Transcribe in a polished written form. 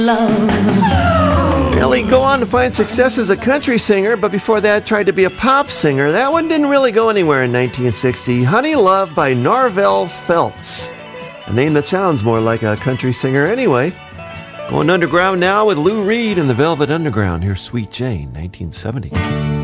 Well, he'd go on to find success as a country singer, but before that tried to be a pop singer. That one didn't really go anywhere in 1960. Honey Love by Norvel Phelps. A name that sounds more like a country singer anyway. Going underground now with Lou Reed and the Velvet Underground. Here's Sweet Jane, 1970.